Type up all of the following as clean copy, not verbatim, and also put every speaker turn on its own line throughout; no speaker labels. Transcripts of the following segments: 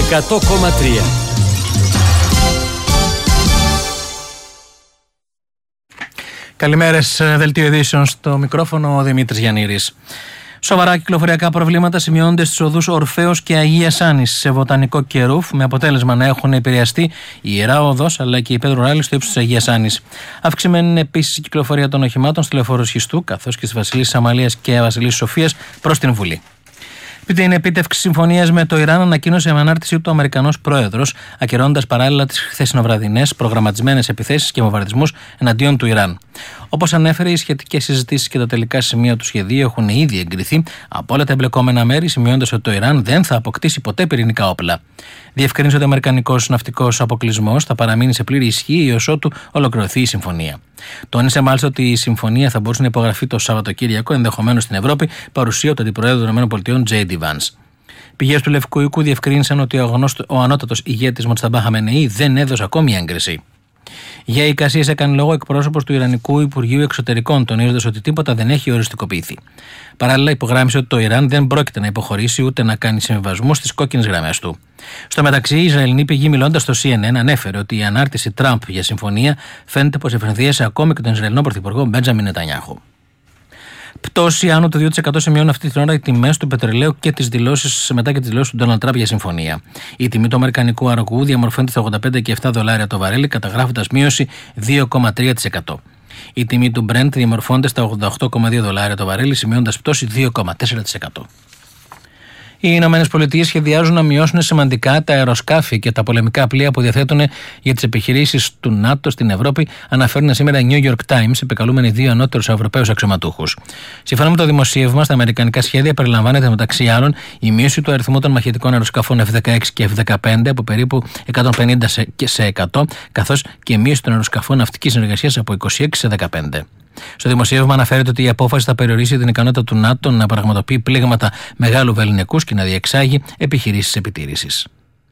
100,3.
Καλημέρες, δελτίο ειδήσεων, στο μικρόφωνο ο Δημήτρης Γιαννήρης. Σοβαρά κυκλοφοριακά προβλήματα σημειώνονται στις οδούς Ορφέως και Αγίας Άννης σε Βοτανικό και Ρουφ, με αποτέλεσμα να έχουν επηρεαστεί η Ιερά Οδός αλλά και η Πέτρου Ράλη στο ύψος της Αγίας Άννης. Αυξημένη επίσης η κυκλοφορία των οχημάτων στη Λεωφόρο Σχιστού καθώς και στις Βασιλίσσης Αμαλίας και Βασιλίσσης Σοφίας προς την Βουλή. Επί την επίτευξη συμφωνίας με το Ιράν, ανακοίνωσε με ανάρτησή του ο Αμερικανός πρόεδρος, ακυρώνοντας παράλληλα τις χθεσινοβραδινές προγραμματισμένες επιθέσεις και βομβαρδισμούς εναντίον του Ιράν. Όπως ανέφερε, οι σχετικές συζητήσεις και τα τελικά σημεία του σχεδίου έχουν ήδη εγκριθεί από όλα τα εμπλεκόμενα μέρη, σημειώνοντας ότι το Ιράν δεν θα αποκτήσει ποτέ πυρηνικά όπλα. Διευκρίνησε ότι ο Αμερικανικός ναυτικός αποκλεισμός θα παραμείνει σε πλήρη ισχύ έως ότου ολοκληρωθεί η συμφωνία. Τόνισε μάλιστα ότι η συμφωνία θα μπορούσε να υπογραφεί το Σαββατοκύριακο, ενδεχομένως στην Ευρώπη, παρουσία του Αντιπροέδρου των ΗΠΑ J.D. Vance. Πηγές του Λευκού Οίκου διευκρίνησαν ότι ο ανώτατος ηγέτης Μοτσταμπά Χαμενεή δεν έδωσε ακόμη έγκριση. Για εικασίες έκανε λόγο εκπρόσωπος του Ιρανικού Υπουργείου Εξωτερικών, τονίζοντας ότι τίποτα δεν έχει οριστικοποιηθεί. Παράλληλα, υπογράμμισε ότι το Ιράν δεν πρόκειται να υποχωρήσει ούτε να κάνει συμβιβασμούς στις κόκκινες γραμμές του. Στο μεταξύ, η Ισραηλινή πηγή, μιλώντας στο CNN, ανέφερε ότι η ανάρτηση Τραμπ για συμφωνία φαίνεται πως ευκαιρδίασε ακόμη και τον Ισραηλινό Πρωθυπουργό Μπέντζαμιν Νετανιάχου. Πτώση άνω του 2% σημειώνουν αυτή την ώρα οι τιμές του πετρελαίου και τις δηλώσεις μετά και τις δηλώσεις του Ντόναλντ Τραμπ για συμφωνία. Η τιμή του αμερικανικού αργού διαμορφώνεται στα $85 και $7 το βαρέλι, καταγράφοντας μείωση 2,3%. Η τιμή του Brent διαμορφώνεται στα $88,2 το βαρέλι, σημειώνοντας πτώση 2,4%. Οι Ηνωμένες Πολιτείες σχεδιάζουν να μειώσουν σημαντικά τα αεροσκάφη και τα πολεμικά πλοία που διαθέτουν για τις επιχειρήσεις του ΝΑΤΟ στην Ευρώπη, αναφέρουν σήμερα οι New York Times, επικαλούμενοι δύο ανώτερους Ευρωπαίους αξιωματούχους. Σύμφωνα με το δημοσίευμα, στα αμερικανικά σχέδια περιλαμβάνεται μεταξύ άλλων η μείωση του αριθμού των μαχητικών αεροσκαφών F-16 και F-15 από περίπου 150 σε 100, καθώς και η μείωση των αεροσκαφών ναυτικής συνεργασίας από 26 σε 15. Στο δημοσίευμα αναφέρεται ότι η απόφαση θα περιορίσει την ικανότητα του ΝΑΤΟ να πραγματοποιεί πλήγματα μεγάλου βεληνικούς και να διεξάγει επιχειρήσεις επιτήρησης.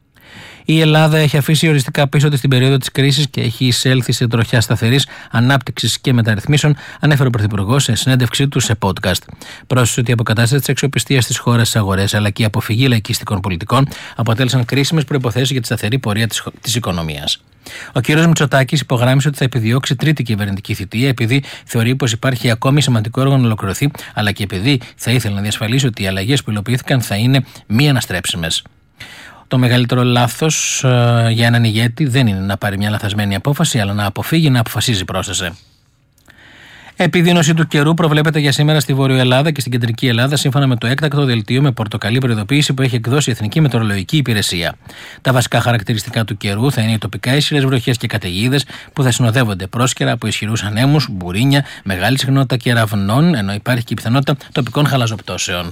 Η Ελλάδα έχει αφήσει οριστικά πίσω της την περίοδο της κρίσης και έχει εισέλθει σε τροχιά σταθερής ανάπτυξης και μεταρρυθμίσεων, ανέφερε ο Πρωθυπουργός σε συνέντευξή του σε podcast. Πρόσθεσε ότι η αποκατάσταση της αξιοπιστίας της χώρας στις αγορές αλλά και η αποφυγή λαϊκιστικών πολιτικών αποτέλεσαν κρίσιμες προϋποθέσεις για τη σταθερή πορεία της οικονομίας. Ο κ. Μητσοτάκης υπογράμμισε ότι θα επιδιώξει τρίτη κυβερνητική θητεία επειδή θεωρεί πως υπάρχει ακόμη σημαντικό έργο να ολοκληρωθεί, αλλά και επειδή θα ήθελε να διασφαλίσει ότι οι αλλαγές που υλοποιήθηκαν θα είναι μη αναστρέψιμες. Το μεγαλύτερο λάθος για έναν ηγέτη δεν είναι να πάρει μια λαθασμένη απόφαση, αλλά να αποφύγει να αποφασίζει, πρόσθεσε. Επιδείνωση του καιρού προβλέπεται για σήμερα στη Βόρεια Ελλάδα και στην Κεντρική Ελλάδα, σύμφωνα με το έκτακτο δελτίο με πορτοκαλί προειδοποίηση που έχει εκδώσει η Εθνική Μετεωρολογική Υπηρεσία. Τα βασικά χαρακτηριστικά του καιρού θα είναι οι τοπικά ισχυρές βροχές και καταιγίδες που θα συνοδεύονται πρόσκαιρα από ισχυρούς ανέμους, μπουρίνια, μεγάλη συχνότητα κεραυνών, ενώ υπάρχει και η πιθανότητα τοπικών χαλαζοπτώσεων.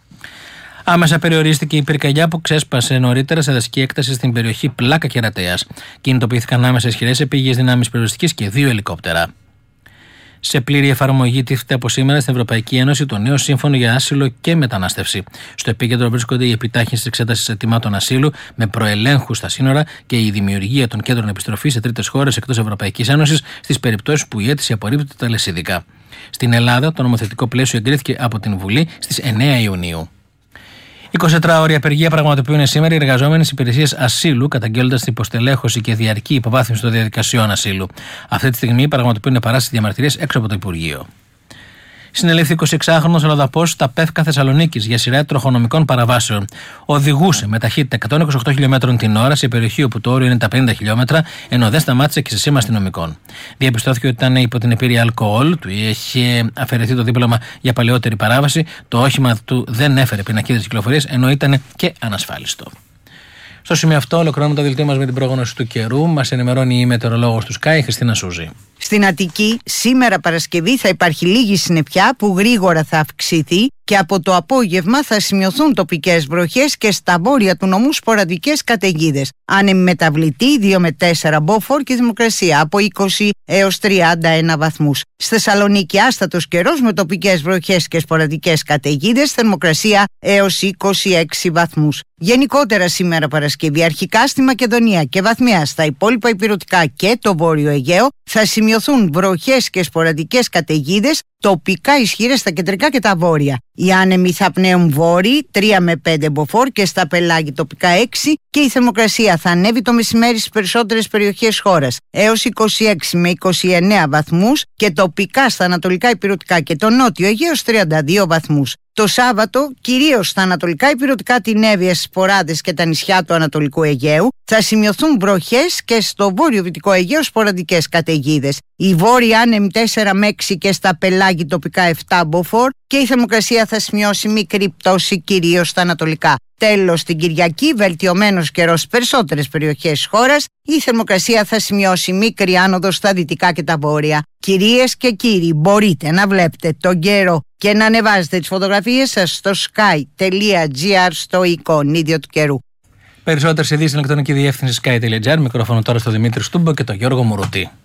Άμεσα περιορίστηκε η πυρκαγιά που ξέσπασε νωρίτερα σε δασική έκταση στην περιοχή Πλάκα Κερατέας. Κινητοποιήθηκαν άμεσα ισχυρές επίγειες δυνάμεις περιοριστικής και 2 ελικόπτερα. Σε πλήρη εφαρμογή τίθεται από σήμερα στην Ευρωπαϊκή Ένωση το νέο Σύμφωνο για Άσυλο και Μετανάστευση. Στο επίκεντρο βρίσκονται η επιτάχυνση της εξέτασης αιτημάτων ασύλου με προελέγχους στα σύνορα και η δημιουργία των κέντρων επιστροφής σε τρίτες χώρες εκτός Ευρωπαϊκής Ένωσης στις περιπτώσεις που η αίτηση απορρίπτεται τελεσίδικα. Στην Ελλάδα, το νομοθετικό πλαίσιο εγκρίθηκε από την Βουλή στις 9 Ιουνίου. 24 ώρια απεργία πραγματοποιούν σήμερα οι εργαζόμενοι στις υπηρεσίες ασύλου, καταγγέλλοντας την υποστελέχωση και διαρκή υποβάθμιση των διαδικασιών ασύλου. Αυτή τη στιγμή πραγματοποιούν παράσεις διαμαρτυρίες έξω από το Υπουργείο. Συνελήφθη 26χρονος αλλοδαπός στα Πεύκα Θεσσαλονίκης για σειρά τροχονομικών παραβάσεων. Οδηγούσε με ταχύτητα 128 χιλιόμετρων την ώρα σε περιοχή όπου το όριο είναι τα 50 χιλιόμετρα, ενώ δεν σταμάτησε και σε σήμα αστυνομικών. Διαπιστώθηκε ότι ήταν υπό την επίρρεια αλκοόλ, του είχε αφαιρεθεί το δίπλωμα για παλαιότερη παράβαση, το όχημα του δεν έφερε πινακίδες κυκλοφορίας, ενώ ήταν και ανασφάλιστο. Στο σημείο αυτό, ολοκληρώνουμε το δελτίο μας με την πρόγνωση του καιρού. Μας ενημερώνει η μετεωρολόγος του ΣΚΑΙ, η Χριστίνα Σούζη.
Στην Αττική, σήμερα Παρασκευή θα υπάρχει λίγη συννεφιά που γρήγορα θα αυξηθεί και από το απόγευμα θα σημειωθούν τοπικές βροχές και στα βόρεια του νομού σποραδικές καταιγίδες. Άνεμη μεταβλητή 2 με 4 μποφόρ και θερμοκρασία από 20 έως 31 βαθμούς. Στη Θεσσαλονίκη άστατος καιρός με τοπικές βροχές και σποραδικές καταιγίδες, θερμοκρασία έως 26 βαθμούς. Γενικότερα σήμερα Παρασκευή, αρχικά στη Μακεδονία και βαθμιά στα υπόλοιπα ηπειρωτικά και το Βόρειο Αιγαίο θα σημειωθούν βροχές και σποραδικές καταιγίδες τοπικά ισχυρές στα κεντρικά και τα βόρεια. Οι άνεμοι θα πνέουν βόρειοι 3 με 5 μποφόρ και στα πελάγη τοπικά 6 και η θερμοκρασία θα ανέβει το μεσημέρι στις περισσότερες περιοχές χώρας έως 26 με 29 βαθμούς και τοπικά στα ανατολικά ηπειρωτικά και το νότιο Αιγαίο 32 βαθμούς. Το Σάββατο, κυρίως στα ανατολικά ηπειρωτικά, την Εύβοια, στις Ποράδες και τα νησιά του Ανατολικού Αιγαίου, θα σημειωθούν βροχές και στο βόρειο-δυτικό Αιγαίο σποραδικές καταιγίδες. Οι βόρειοι άνεμοι 4 με 6 και στα πελάγη τοπικά 7 μποφόρ και η θερμοκρασία θα σημειώσει μικρή πτώση κυρίως στα ανατολικά. Τέλος, την Κυριακή, βελτιωμένος καιρός στις περισσότερες περιοχές της χώρας, η θερμοκρασία θα σημειώσει μικρή άνοδο στα δυτικά και τα βόρεια. Κυρίες και κύριοι, μπορείτε να βλέπετε τον καιρό και να ανεβάζετε τις φωτογραφίες σας στο sky.gr στο εικονίδιο του καιρού.
Περισσότερες ειδήσεις στην ηλεκτρονική διεύθυνση sky.gr. Μικρόφωνο τώρα στο Δημήτρη Στούμπο και τον Γιώργο Μουρούτη.